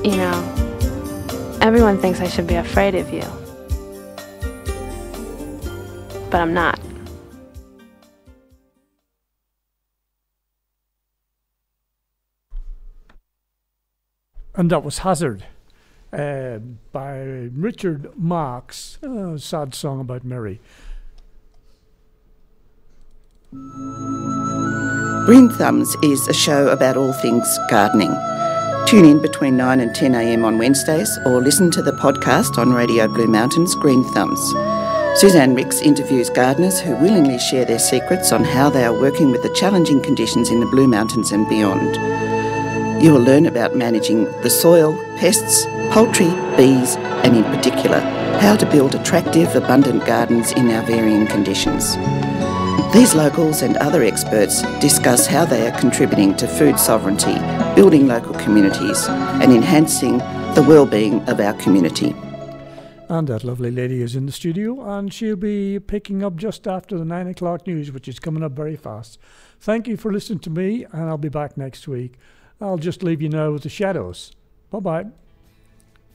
You know, everyone thinks I should be afraid of you. But I'm not. And that was Hazard by Richard Marx, a sad song about Mary. Green Thumbs is a show about all things gardening. Tune in between 9 and 10 a.m. on Wednesdays or listen to the podcast on Radio Blue Mountains Green Thumbs. Suzanne Ricks interviews gardeners who willingly share their secrets on how they are working with the challenging conditions in the Blue Mountains and beyond. You will learn about managing the soil, pests, poultry, bees, and in particular, how to build attractive, abundant gardens in our varying conditions. These locals and other experts discuss how they are contributing to food sovereignty, building local communities, and enhancing the well-being of our community. And that lovely lady is in the studio, and she'll be picking up just after the 9 o'clock news, which is coming up very fast. Thank you for listening to me, and I'll be back next week. I'll just leave you now with the shadows. Bye-bye.